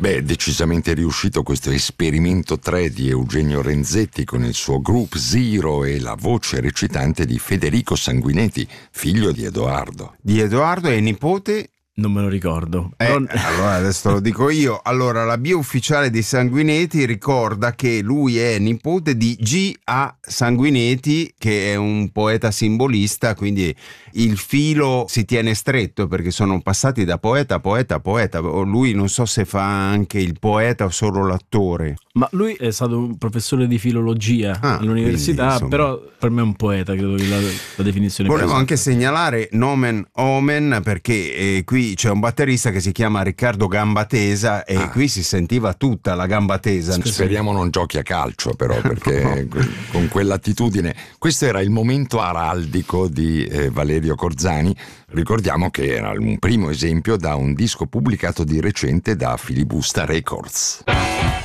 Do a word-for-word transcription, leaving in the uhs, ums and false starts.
Beh, decisamente riuscito questo esperimento tre di Eugenio Renzetti con il suo Group Zero e la voce recitante di Federico Sanguinetti, figlio di Edoardo. Di Edoardo e nipote? Non me lo ricordo. Eh, Però... Allora adesso lo dico io. Allora, la bio ufficiale di Sanguinetti ricorda che lui è nipote di G A Sanguinetti, che è un poeta simbolista, quindi il filo si tiene stretto perché sono passati da poeta a poeta a poeta. Lui non so se fa anche il poeta o solo l'attore. Ma lui è stato un professore di filologia Ah, all'università, quindi, però per me è un poeta, credo che la, la definizione. Volevo più anche segnalare nomen omen perché eh, qui c'è un batterista che si chiama Riccardo Gambatesa e Ah. qui si sentiva tutta la gamba tesa. Speriamo non giochi a calcio però, perché con quell'attitudine. Questo era il momento araldico di eh, Valerio Corzani. Ricordiamo che era un primo esempio da un disco pubblicato di recente da Filibusta Records.